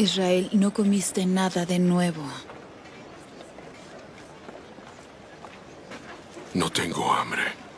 Israel, no comiste nada de nuevo. No tengo hambre.